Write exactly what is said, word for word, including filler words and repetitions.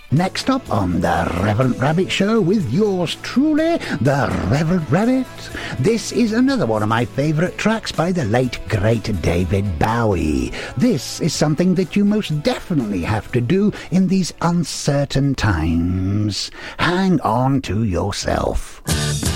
Next up on the Reverend Rabbit Show with yours truly, the Reverend Rabbit. This is another one of my favourite tracks by the late, great David Bowie. This is something that you most definitely have to do in these uncertain times. Hang on to yourself.